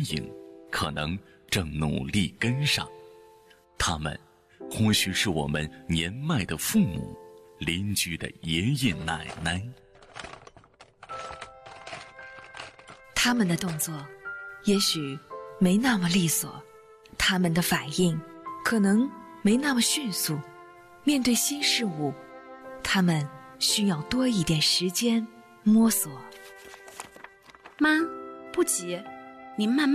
影可能正努力跟上。他们或许是我们年迈的父母、邻居的爷爷奶奶。 他们的动作也许没那么利索，他们的反应可能没那么迅速。面对新事物，他们需要多一点时间摸索。 妈，不急，您慢慢